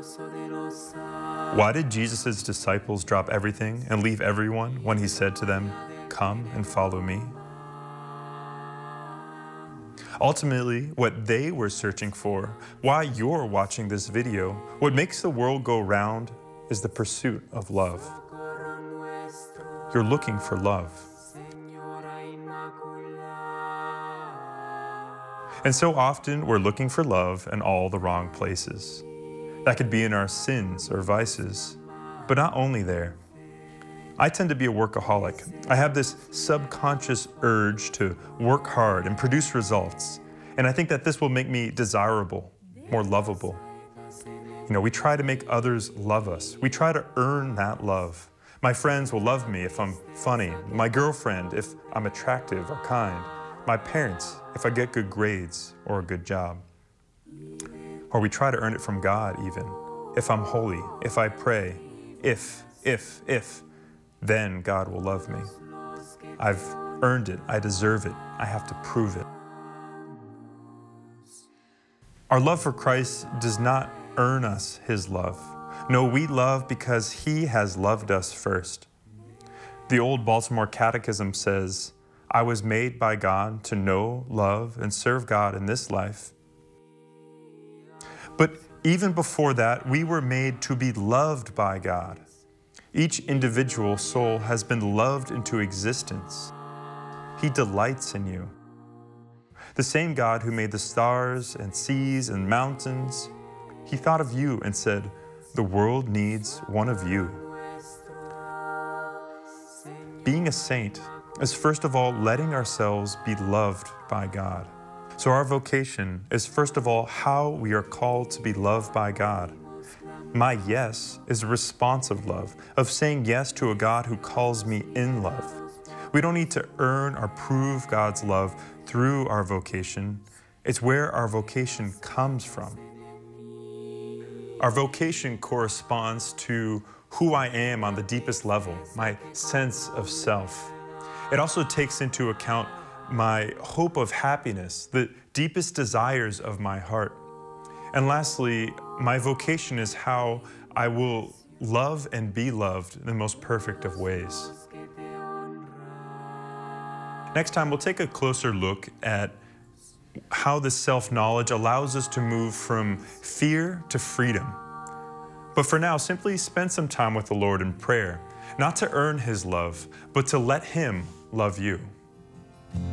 Why did Jesus' disciples drop everything and leave everyone when he said to them, "Come and follow me"? Ultimately, what they were searching for, why you're watching this video, what makes the world go round is the pursuit of love. You're looking for love. And so often we're looking for love in all the wrong places. That could be in our sins or vices, but not only there. I tend to be a workaholic. I have this subconscious urge to work hard and produce results. And I think that this will make me desirable, more lovable. We try to make others love us. We try to earn that love. My friends will love me if I'm funny. My girlfriend if I'm attractive or kind. My parents if I get good grades or a good job. Or we try to earn it from God even. If I'm holy, if I pray, if, then God will love me. I've earned it, I deserve it, I have to prove it. Our love for Christ does not earn us His love. No, we love because He has loved us first. The old Baltimore Catechism says, "I was made by God to know, love, and serve God in this life." But even before that, we were made to be loved by God. Each individual soul has been loved into existence. He delights in you. The same God who made the stars and seas and mountains, He thought of you and said, "The world needs one of you." Being a saint is first of all letting ourselves be loved by God. So our vocation is first of all how we are called to be loved by God. My yes is a responsive love, of saying yes to a God who calls me in love. We don't need to earn or prove God's love through our vocation. It's where our vocation comes from. Our vocation corresponds to who I am on the deepest level, my sense of self. It also takes into account my hope of happiness, the deepest desires of my heart. And lastly, my vocation is how I will love and be loved in the most perfect of ways. Next time, we'll take a closer look at how this self-knowledge allows us to move from fear to freedom. But for now, simply spend some time with the Lord in prayer, not to earn His love, but to let Him love you.